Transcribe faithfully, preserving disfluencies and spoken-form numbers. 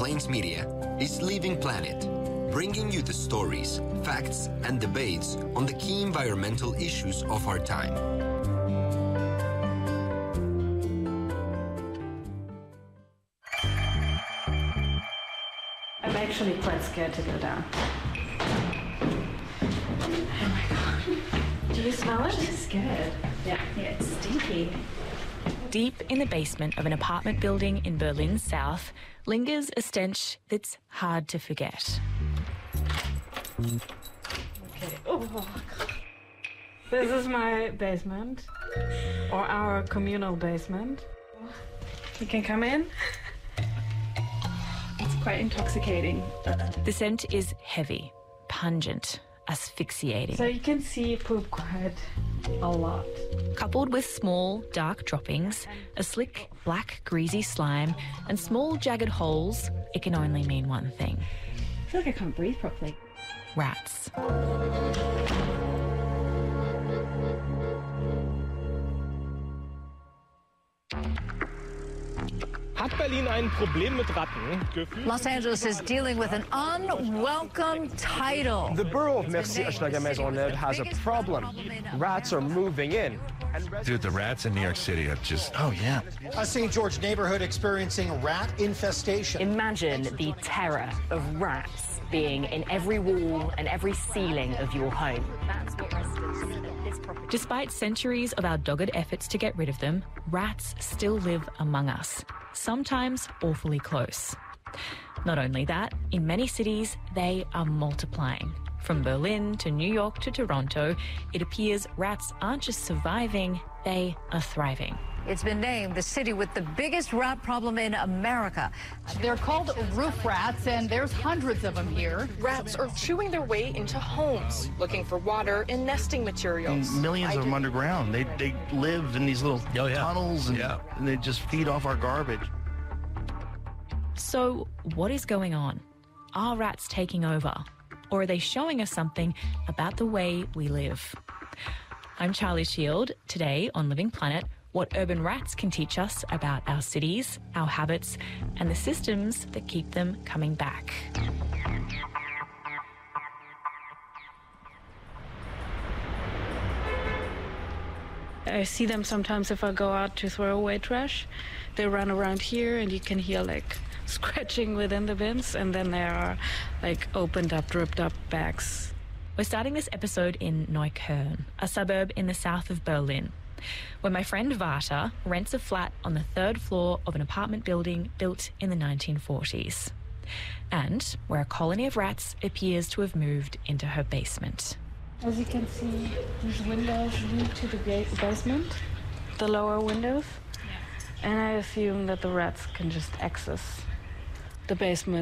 Plains Media is Living Planet, bringing you the stories, facts, and debates on the key environmental issues of our time. I'm actually quite scared to go down. Oh my god. Do you smell it? I'm scared. Yeah. Yeah, it's stinky. Deep in the basement of an apartment building in Berlin South lingers a stench that's hard to forget. Okay. Oh my god. This is my basement, or our communal basement. You can come in. It's quite intoxicating. The scent is heavy, pungent, asphyxiating. So you can see poop quite a lot. Coupled with small, dark droppings, a slick, black, greasy slime, and small, jagged holes, it can only mean one thing. I feel like I can't breathe properly. Rats. Hat Berlin ein Problem mit Ratten? Gefühl- Los Angeles is dealing with an unwelcome title. The borough of Merci-Maisonneuve has a problem. Rats are moving in. Dude, the rats in New York City are just, oh yeah. A Saint George neighborhood experiencing rat infestation. Imagine the terror of rats being in every wall and every ceiling of your home. That's what residents at this property. Despite centuries of our dogged efforts to get rid of them, rats still live among us, sometimes awfully close. Not only that, in many cities, they are multiplying. From Berlin to New York to Toronto, it appears rats aren't just surviving, they are thriving. It's been named the city with the biggest rat problem in America. They're called roof rats, and there's hundreds of them here. Rats are chewing their way into homes, looking for water and nesting materials. And millions of them underground. They they live in these little Oh, yeah. tunnels, and, Yeah. and they just feed off our garbage. So, what is going on? Are rats taking over? Or are they showing us something about the way we live? I'm Charlie Shield. Today on Living Planet, what urban rats can teach us about our cities, our habits, and the systems that keep them coming back. I see them sometimes if I go out to throw away trash. They run around here and you can hear like scratching within the bins, and then there are like opened up, dripped up bags. We're starting this episode in Neukölln, a suburb in the south of Berlin, where my friend Vata rents a flat on the third floor of an apartment building built in the nineteen forties, and where a colony of rats appears to have moved into her basement. As you can see, these windows lead to the ga- basement, the lower windows, and I assume that the rats can just access the basement